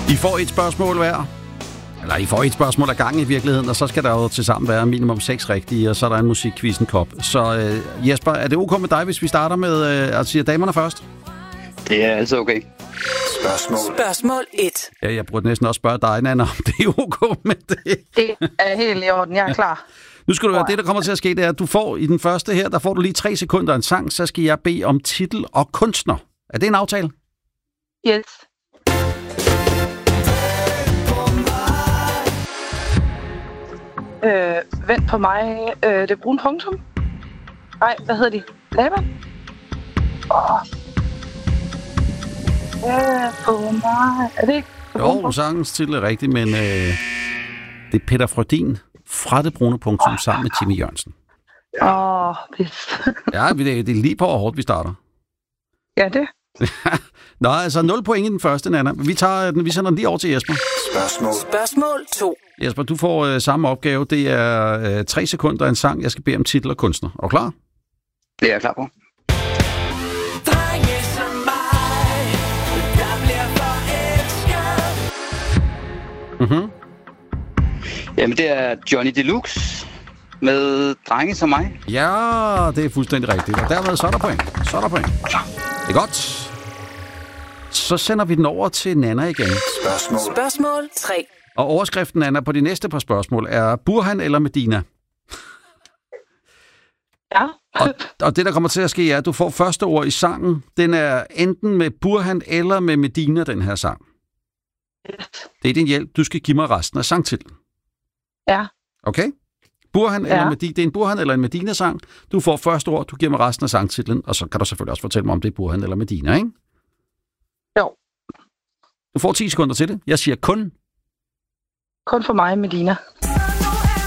I får et spørgsmål hver. Eller I får et spørgsmål ad gangen i virkeligheden, og så skal der jo tilsammen være minimum 6 rigtige, og så er der en musikquizzen kop. Så Jesper, er det ok med dig, hvis vi starter med at sige damerne først? Det er altså okay. Spørgsmål 1. Ja, jeg burde næsten også spørge dig, Nanna, om det er ok med det. Det er helt i orden, jeg er klar. Nu skal du høre, det der kommer til at ske, det er, at du får i den første her, der får du lige 3 sekunder en sang, så skal jeg bede om titel og kunstner. Er det en aftale? Yes. Vent på mig. Det er brun punktum. Nej, hvad hedder de? Laban? På mig. Er det ikke? Jo, sangens titel er rigtig, men det er Peter Frödin fra Det Brune Punktum sammen med Timmy Jørgensen. Pis. Ja, det er lige på hvor hårdt vi starter. Ja, det. Nå, altså 0 point i den første, Nanna. Vi sender den lige over til Jesper. Spørgsmål 2. Jesper, du får samme opgave. Det er 3 sekunder af en sang. Jeg skal bede om titel og kunstner. Er du klar? Det er jeg klar på. Mhm. Jamen, det er Johnny Deluxe med Drenge som mig. Ja, det er fuldstændig rigtigt. Og dermed så er der point. Det er godt. Så sender vi den over til Nanna igen. Spørgsmål 3. Og overskriften, Nanna, på de næste par spørgsmål er Burhan eller Medina? Ja. Og det, der kommer til at ske, er, at du får første ord i sangen. Den er enten med Burhan eller med Medina, den her sang. Det er din hjælp. Du skal give mig resten af sangtitlen. Ja. Okay? Burhan eller Medina. Det er en Burhan eller en Medina-sang. Du får første ord, du giver mig resten af sangtitlen, og så kan du selvfølgelig også fortælle mig, om det er Burhan eller Medina, ikke? Jo. Du får 10 sekunder til det. Jeg siger kun. Kun for mig, Medina.